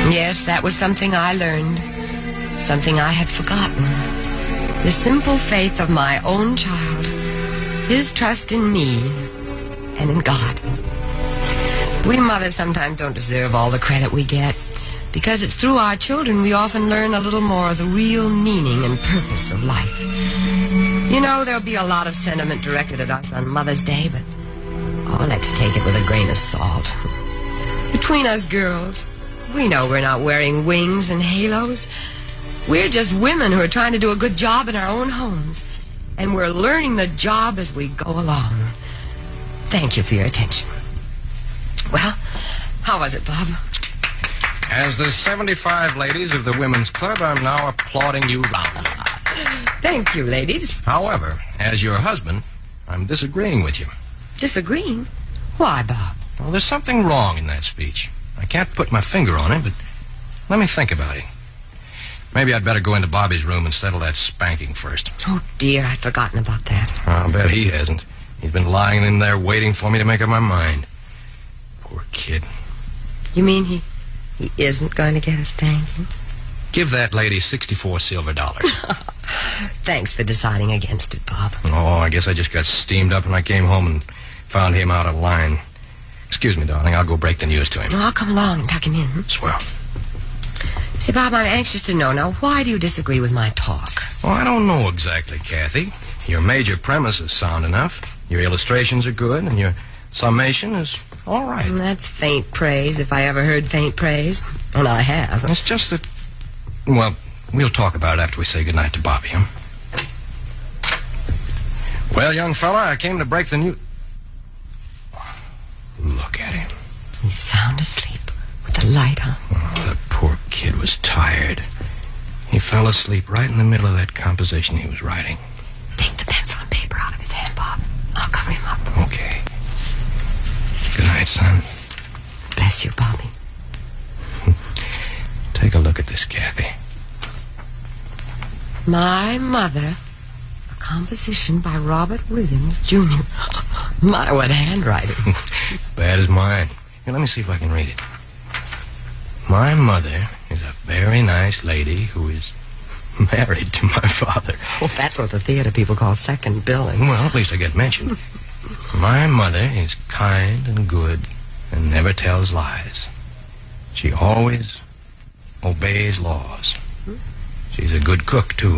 Yes, that was something I learned. Something I had forgotten. The simple faith of my own child. His trust in me and in God. We mothers sometimes don't deserve all the credit we get. Because it's through our children we often learn a little more of the real meaning and purpose of life. You know, there'll be a lot of sentiment directed at us on Mother's Day, but let's take it with a grain of salt. Between us girls, we know we're not wearing wings and halos. We're just women who are trying to do a good job in our own homes. And we're learning the job as we go along. Thank you for your attention. Well, how was it, Bob? As the 75 ladies of the Women's Club, I'm now applauding you roundly. Thank you, ladies. However, as your husband, I'm disagreeing with you. Disagreeing? Why, Bob? Well, there's something wrong in that speech. I can't put my finger on it, but let me think about it. Maybe I'd better go into Bobby's room and settle that spanking first. Oh, dear, I'd forgotten about that. I'll bet he hasn't. He's been lying in there waiting for me to make up my mind. Poor kid. You mean he isn't going to get a spanking? Give that lady 64 silver dollars. Thanks for deciding against it, Bob. Oh, I guess I just got steamed up when I came home and found him out of line. Excuse me, darling. I'll go break the news to him. No, I'll come along and tuck him in. Swell. Say, Bob, I'm anxious to know now, why do you disagree with my talk? Well, I don't know exactly, Kathy. Your major premise is sound enough. Your illustrations are good, and your summation is all right. That's faint praise, if I ever heard faint praise. And I have. It's just that... Well, we'll talk about it after we say goodnight to Bobby, huh? Well, young fella, I came to break the news... Look at him. He's sound asleep with the light on. Oh, the poor kid was tired. He fell asleep right in the middle of that composition he was writing. Take the pencil and paper out of his hand, Bob. I'll cover him up. Okay. Good night, son. Bless you, Bobby. Take a look at this, Kathy. My Mother, a composition by Robert Williams, Jr. My, what handwriting. Bad as mine. Here, let me see if I can read it. My mother is a very nice lady who is married to my father. Oh, that's what the theater people call second billing. Well, at least I get mentioned. My mother is kind and good and never tells lies. She always obeys laws. She's a good cook, too.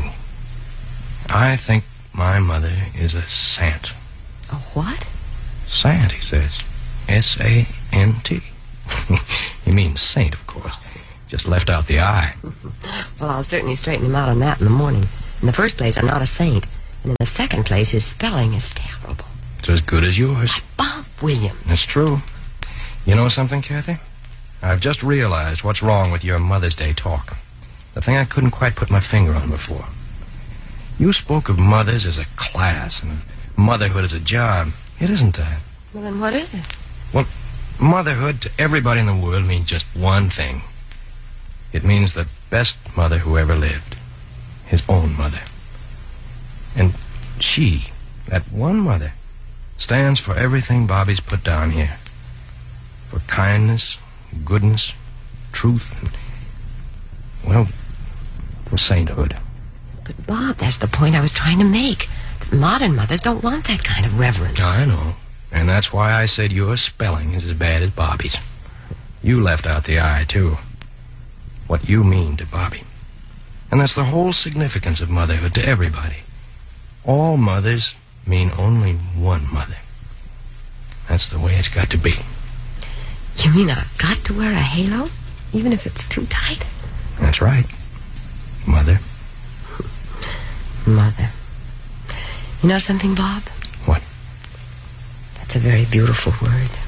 I think my mother is a sant. A what? Sant, he says. S-A-N-T. He means saint, of course. Just left out the I. Well, I'll certainly straighten him out on that in the morning. In the first place, I'm not a saint. And in the second place, his spelling is terrible. It's as good as yours. Bob Williams. That's true. You know something, Kathy? I've just realized what's wrong with your Mother's Day talk. The thing I couldn't quite put my finger on before. You spoke of mothers as a class and motherhood as a job. It isn't that. Well, then what is it? Well, motherhood to everybody in the world means just one thing. It means the best mother who ever lived. His own mother. And she, that one mother, stands for everything Bobby's put down here. For kindness, goodness, truth, and, well, for sainthood. But, Bob, that's the point I was trying to make. That modern mothers don't want that kind of reverence. I know. And that's why I said your spelling is as bad as Bobby's. You left out the I, too. What you mean to Bobby. And that's the whole significance of motherhood to everybody. All mothers mean only one mother. That's the way it's got to be. You mean I've got to wear a halo? Even if it's too tight? That's right. Mother. Mother. You know something, Bob? What? That's a very beautiful word.